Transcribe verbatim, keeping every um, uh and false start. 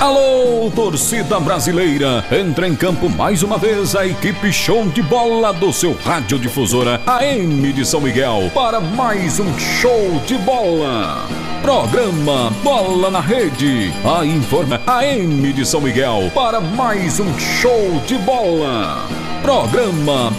Alô, torcida brasileira! Entra em campo mais uma vez a equipe show de bola do seu radiodifusora A M de São Miguel para mais um show de bola. Programa Bola na Rede. A informa A M de São Miguel para mais um show de bola. Programa